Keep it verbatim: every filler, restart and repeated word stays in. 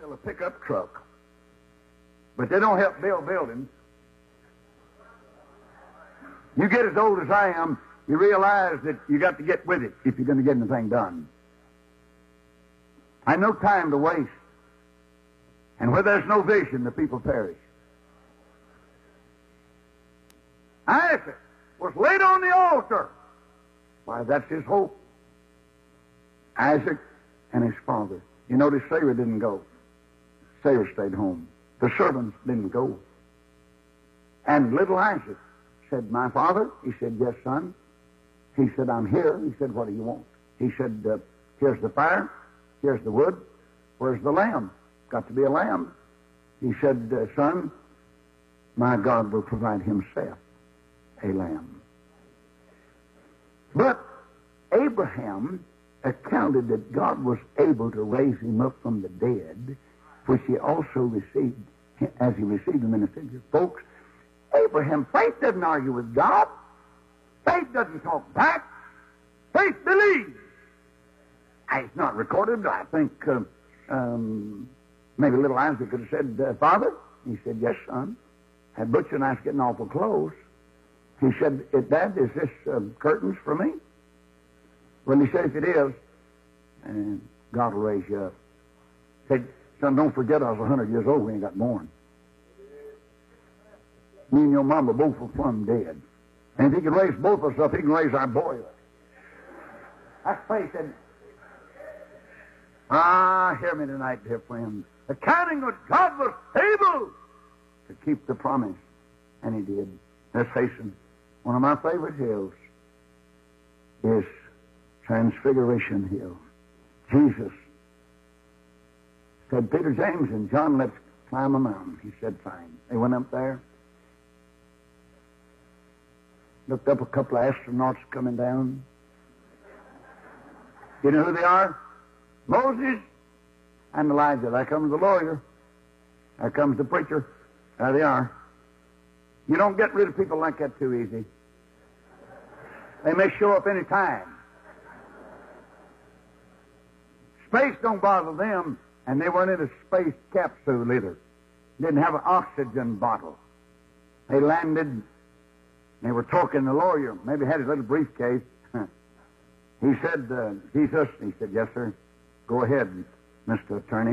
build a pickup truck, but they don't help build buildings. You get as old as I am, you realize that you got to get with it if you're going to get anything done. I have no time to waste. And where there's no vision, the people perish. Isaac was laid on the altar. Why, that's his hope. Isaac and his father. You notice Sarah didn't go. Sarah stayed home. The servants didn't go. And little Isaac said, my father? He said, yes, son. He said, I'm here. He said, what do you want? He said, uh, here's the fire. Here's the wood. Where's the lamb? Got to be a lamb. He said, uh, son, my God will provide himself a lamb. But Abraham accounted that God was able to raise him up from the dead, which he also received as he received him in the figure. Folks, Abraham, faith doesn't argue with God. Faith doesn't talk back. Faith believes. It's not recorded. I think uh, um, maybe little Isaac could have said, uh, Father? He said, yes, son. Had Butcher and I getting awful close. He said, Dad, is this uh, curtains for me? Well, he said, if it is, and God will raise you up. He said, son, don't forget I was one hundred years old when you got born. Me and your mama both were plumb dead. And if he can raise both of us up, he can raise our boy up. That's faith, isn't it? Ah, hear me tonight, dear friends. Accounting that God was able to keep the promise. And he did. Let's hasten. One of my favorite hills is Transfiguration Hill. Jesus said, Peter, James, and John, let's climb a mountain. He said, fine. They went up there. Looked up a couple of astronauts coming down. You know who they are? Moses and Elijah. There comes the lawyer. There comes the preacher. There they are. You don't get rid of people like that too easy. They may show up any time. Space don't bother them, and they weren't in a space capsule either. Didn't have an oxygen bottle. They landed. They were talking to the lawyer. Maybe had his little briefcase. He said, uh, Jesus, he said, yes, sir. Go ahead, Mister Attorney.